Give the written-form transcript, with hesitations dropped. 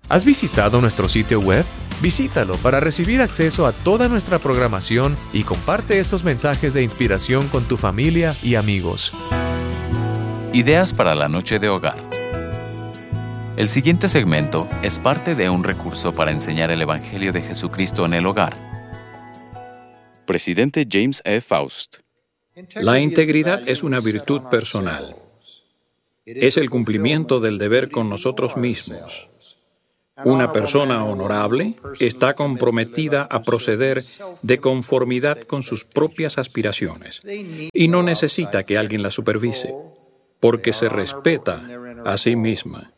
¿Has visitado nuestro sitio web? Visítalo para recibir acceso a toda nuestra programación y comparte esos mensajes de inspiración con tu familia y amigos. Ideas para la noche de hogar. El siguiente segmento es parte de un recurso para enseñar el Evangelio de Jesucristo en el hogar. Presidente James E. Faust. La integridad es una virtud personal. Es el cumplimiento del deber con nosotros mismos. Una persona honorable está comprometida a proceder de conformidad con sus propias aspiraciones y no necesita que alguien la supervise, porque se respeta a sí misma.